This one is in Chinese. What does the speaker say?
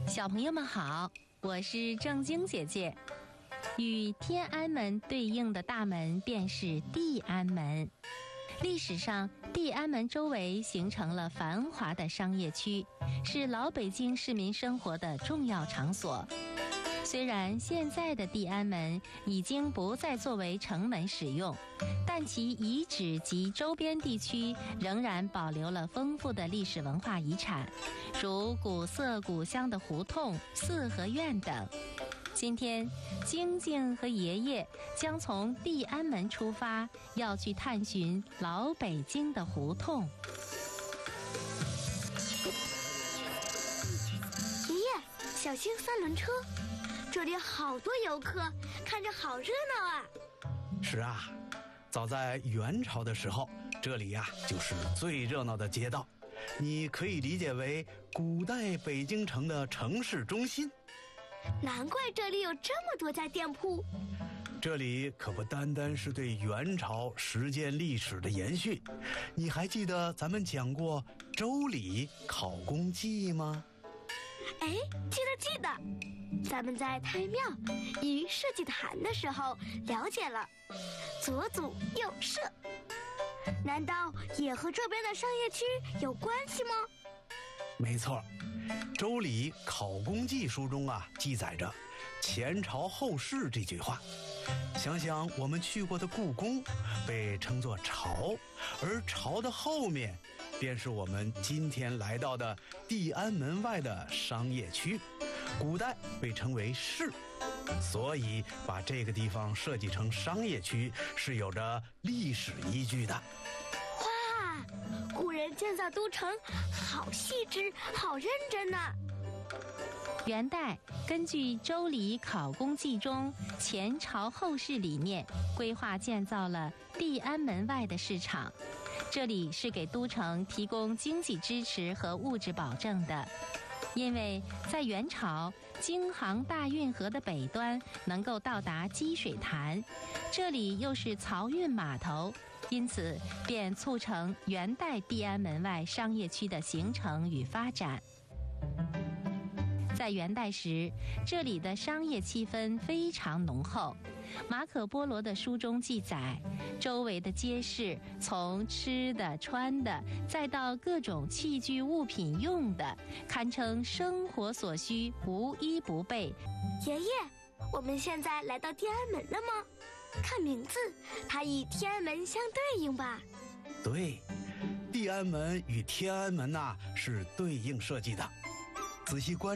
小朋友们好，我是正晶姐姐。与天安门对应的大门便是地安门。历史上，地安门周围形成了繁华的商业区，是老北京市民生活的重要场所。虽然现在的地安门已经不再作为城门使用，但其遗址及周边地区仍然保留了丰富的历史文化遗产，如古色古香的胡同、四合院等。今天，晶晶和爷爷将从地安门出发，要去探寻老北京的胡同。 爷爷，小心三轮车，这里好多游客，看着好热闹啊！ 是啊，早在元朝的时候，这里就是最热闹的街道，你可以理解为古代北京城的城市中心。 难怪这里有这么多家店铺。 这里可不单单是对元朝时间历史的延续，你还记得咱们讲过周礼考功记吗？ 哎，记得。咱们在太庙与社稷坛的时候了解了左祖右社，难道也和这边的商业区有关系吗？ 没错，周礼考功记书中记载着前朝后世这句话。想想我们去过的故宫被称作朝，而朝的后面便是我们今天来到的地安门外的商业区，古代被称为市，所以把这个地方设计成商业区是有着历史依据的。 哇，古人建造都城好细致，好认真啊！ 元代根据《周礼考功记》中前朝后世理念，规划建造了地安门外的市场，这里是给都城提供经济支持和物质保证的。因为在元朝，京杭大运河的北端能够到达积水潭，这里又是漕运码头，因此便促成元代地安门外商业区的形成与发展。在元代时，这里的商业气氛非常浓厚。马可波罗的书中记载，周围的街市从吃的、穿的，再到各种器具物品用的，堪称生活所需，无一不备。 爷爷，我们现在来到地安门了吗？看名字，它与天安门相对应吧？ 对，地安门与天安门是对应设计的。仔细观